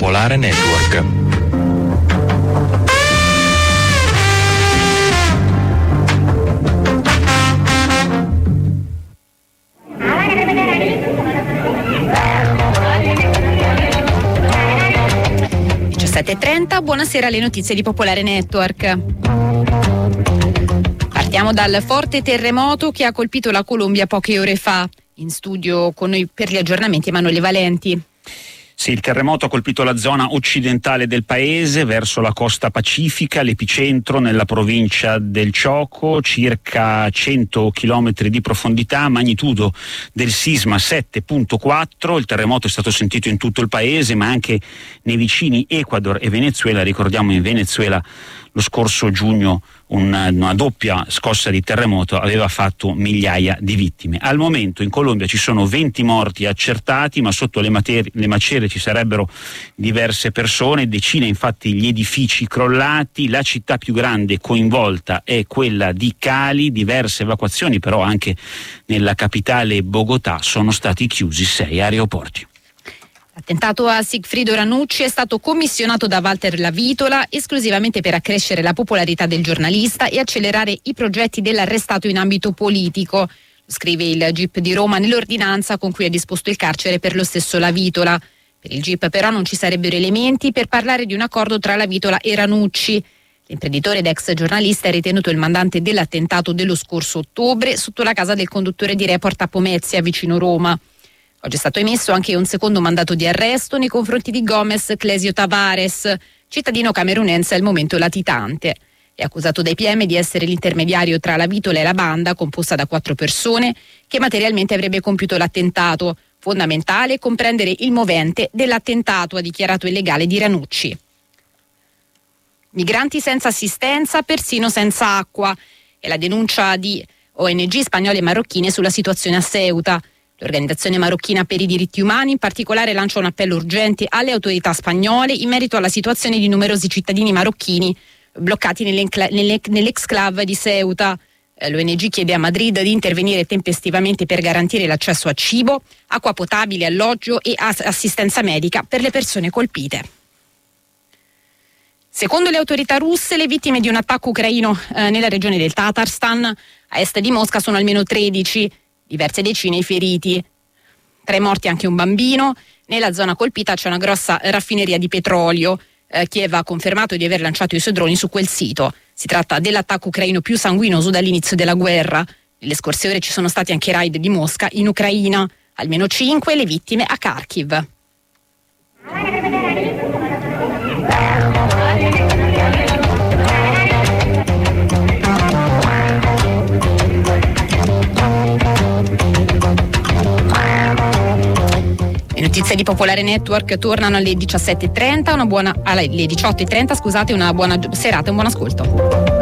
Popolare Network. Buonasera, le notizie di Popolare Network. Partiamo dal forte terremoto che ha colpito la Colombia poche ore fa. In studio con noi per gli aggiornamenti Emanuele Valenti. Sì, il terremoto ha colpito la zona occidentale del paese, verso la costa pacifica, l'epicentro nella provincia del Chocó, circa 100 chilometri di profondità, magnitudo del sisma 7.4. Il terremoto è stato sentito in tutto il paese, ma anche nei vicini Ecuador e Venezuela. Ricordiamo, in Venezuela lo scorso giugno una doppia scossa di terremoto aveva fatto migliaia di vittime. Al momento in Colombia ci sono 20 morti accertati, ma sotto le macerie ci sarebbero diverse persone, decine infatti gli edifici crollati. La città più grande coinvolta è quella di Cali, diverse evacuazioni però anche nella capitale Bogotà, sono stati chiusi 6 aeroporti. L'attentato a Sigfrido Ranucci è stato commissionato da Walter Lavitola esclusivamente per accrescere la popolarità del giornalista e accelerare i progetti dell'arrestato in ambito politico. Lo scrive il GIP di Roma nell'ordinanza con cui ha disposto il carcere per lo stesso Lavitola. Per il GIP però non ci sarebbero elementi per parlare di un accordo tra Lavitola e Ranucci. L'imprenditore ed ex giornalista è ritenuto il mandante dell'attentato dello scorso ottobre sotto la casa del conduttore di Report a Pomezia, vicino Roma. Oggi è stato emesso anche un secondo mandato di arresto nei confronti di Gomes Clesio Tavares, cittadino camerunense al momento latitante. È accusato dai PM di essere l'intermediario tra la Vitola e la banda, composta da 4 persone, che materialmente avrebbe compiuto l'attentato. Fondamentale è comprendere il movente dell'attentato, ha dichiarato il legale di Ranucci. Migranti senza assistenza, persino senza acqua. È la denuncia di ONG spagnole e marocchine sulla situazione a Ceuta. L'organizzazione marocchina per i diritti umani in particolare lancia un appello urgente alle autorità spagnole in merito alla situazione di numerosi cittadini marocchini bloccati nell'exclave di Ceuta. L'ONG chiede a Madrid di intervenire tempestivamente per garantire l'accesso a cibo, acqua potabile, alloggio e assistenza medica per le persone colpite. Secondo le autorità russe, le vittime di un attacco ucraino nella regione del Tatarstan, a est di Mosca, sono almeno 13. Diverse decine i feriti, 3 morti anche un bambino. Nella zona colpita c'è una grossa raffineria di petrolio. Kiev ha confermato di aver lanciato i suoi droni su quel sito. Si tratta dell'attacco ucraino più sanguinoso dall'inizio della guerra. Nelle scorse ore ci sono stati anche raid di Mosca in Ucraina, almeno 5 le vittime a Kharkiv. Le notizie di Popolare Network tornano alle 17:30, alle 18:30, una buona serata e un buon ascolto.